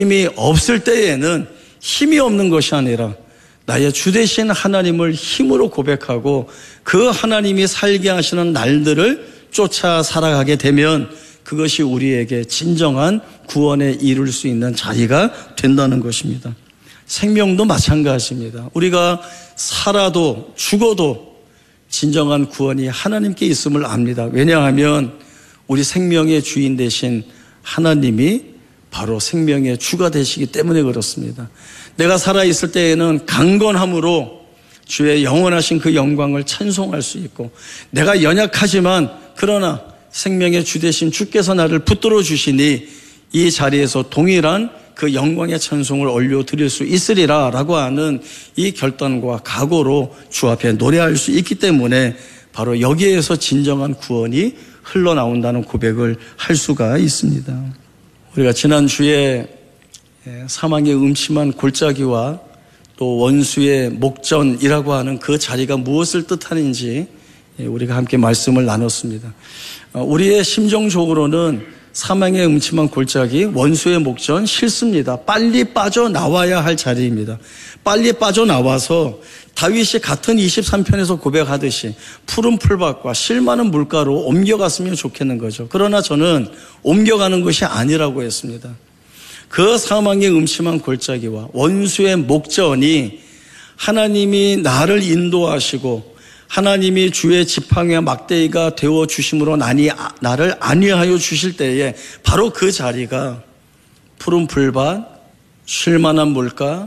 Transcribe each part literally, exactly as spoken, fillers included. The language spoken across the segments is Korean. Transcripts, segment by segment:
힘이 없을 때에는 힘이 없는 것이 아니라 나의 주 되신 하나님을 힘으로 고백하고 그 하나님이 살게 하시는 날들을 쫓아 살아가게 되면 그것이 우리에게 진정한 구원에 이룰 수 있는 자리가 된다는 것입니다. 생명도 마찬가지입니다. 우리가 살아도 죽어도 진정한 구원이 하나님께 있음을 압니다. 왜냐하면 우리 생명의 주인 되신 하나님이 바로 생명의 주가 되시기 때문에 그렇습니다. 내가 살아있을 때에는 강건함으로 주의 영원하신 그 영광을 찬송할 수 있고, 내가 연약하지만 그러나 생명의 주 되신 주께서 나를 붙들어 주시니 이 자리에서 동일한 그 영광의 찬송을 올려드릴 수 있으리라 라고 하는 이 결단과 각오로 주 앞에 노래할 수 있기 때문에 바로 여기에서 진정한 구원이 흘러나온다는 고백을 할 수가 있습니다. 우리가 지난주에 사망의 음침한 골짜기와 또 원수의 목전이라고 하는 그 자리가 무엇을 뜻하는지 우리가 함께 말씀을 나눴습니다. 우리의 심정적으로는 사망의 음침한 골짜기, 원수의 목전 싫습니다. 빨리 빠져나와야 할 자리입니다. 빨리 빠져나와서 다윗이 같은 이십삼 편에서 고백하듯이 푸른 풀밭과 실 많은 물가로 옮겨갔으면 좋겠는 거죠. 그러나 저는 옮겨가는 것이 아니라고 했습니다. 그 사망의 음침한 골짜기와 원수의 목전이 하나님이 나를 인도하시고 하나님이 주의 지팡이와 막대기가 되어 주심으로 나니 나를 안위하여 주실 때에 바로 그 자리가 푸른 풀밭, 쉴만한 물가,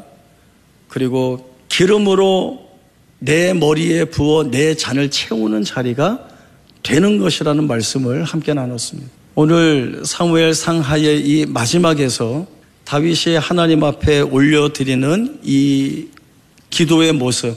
그리고 기름으로 내 머리에 부어 내 잔을 채우는 자리가 되는 것이라는 말씀을 함께 나눴습니다. 오늘 사무엘 상하의 이 마지막에서 다윗이 하나님 앞에 올려드리는 이 기도의 모습,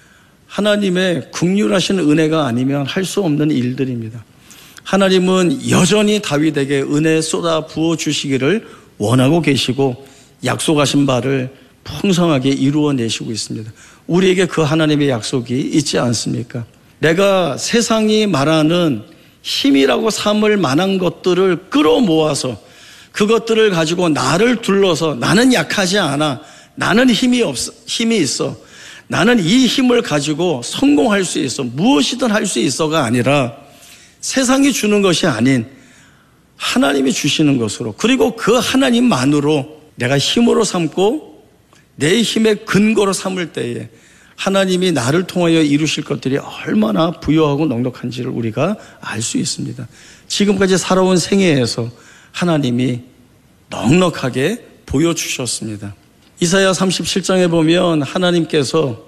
하나님의 긍휼하신 은혜가 아니면 할 수 없는 일들입니다. 하나님은 여전히 다윗에게 은혜 쏟아 부어주시기를 원하고 계시고 약속하신 바를 풍성하게 이루어내시고 있습니다. 우리에게 그 하나님의 약속이 있지 않습니까? 내가 세상이 말하는 힘이라고 삼을 만한 것들을 끌어모아서 그것들을 가지고 나를 둘러서 나는 약하지 않아, 나는 힘이 없어, 힘이 있어, 나는 이 힘을 가지고 성공할 수 있어, 무엇이든 할 수 있어가 아니라 세상이 주는 것이 아닌 하나님이 주시는 것으로, 그리고 그 하나님만으로 내가 힘으로 삼고 내 힘의 근거로 삼을 때에 하나님이 나를 통하여 이루실 것들이 얼마나 부유하고 넉넉한지를 우리가 알 수 있습니다. 지금까지 살아온 생애에서 하나님이 넉넉하게 보여주셨습니다. 이사야 삼십칠 장에 보면 하나님께서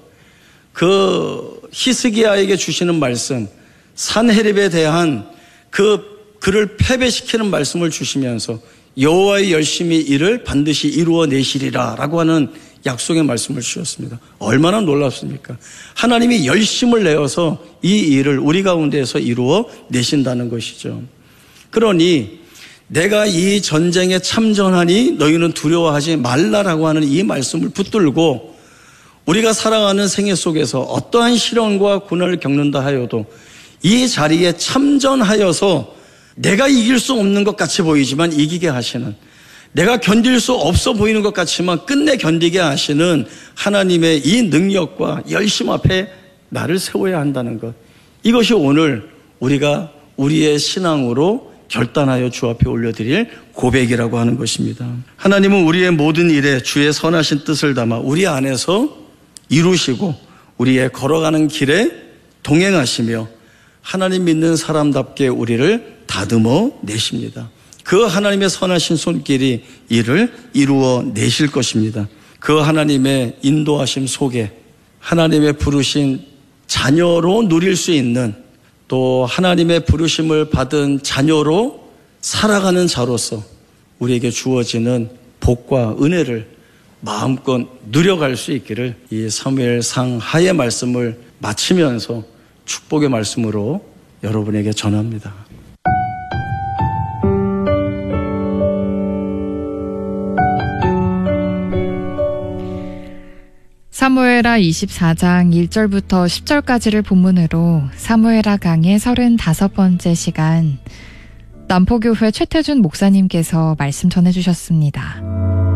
그 히스기야에게 주시는 말씀, 산헤립에 대한 그 그를 패배시키는 말씀을 주시면서 여호와의 열심히 일을 반드시 이루어내시리라 라고 하는 약속의 말씀을 주셨습니다. 얼마나 놀랍습니까? 하나님이 열심을 내어서 이 일을 우리 가운데에서 이루어내신다는 것이죠. 그러니 내가 이 전쟁에 참전하니 너희는 두려워하지 말라라고 하는 이 말씀을 붙들고 우리가 살아가는 생애 속에서 어떠한 시련과 고난을 겪는다 하여도 이 자리에 참전하여서 내가 이길 수 없는 것 같이 보이지만 이기게 하시는, 내가 견딜 수 없어 보이는 것 같지만 끝내 견디게 하시는 하나님의 이 능력과 열심 앞에 나를 세워야 한다는 것, 이것이 오늘 우리가 우리의 신앙으로 결단하여 주 앞에 올려드릴 고백이라고 하는 것입니다. 하나님은 우리의 모든 일에 주의 선하신 뜻을 담아 우리 안에서 이루시고 우리의 걸어가는 길에 동행하시며 하나님 믿는 사람답게 우리를 다듬어 내십니다. 그 하나님의 선하신 손길이 이를 이루어 내실 것입니다. 그 하나님의 인도하심 속에 하나님의 부르신 자녀로 누릴 수 있는, 또 하나님의 부르심을 받은 자녀로 살아가는 자로서 우리에게 주어지는 복과 은혜를 마음껏 누려갈 수 있기를 이 사무엘상 하의 말씀을 마치면서 축복의 말씀으로 여러분에게 전합니다. 사무엘하 이십사 장 일 절부터 십 절까지를 본문으로 사무엘하 강의 서른다섯 번째 시간, 남포교회 최태준 목사님께서 말씀 전해주셨습니다.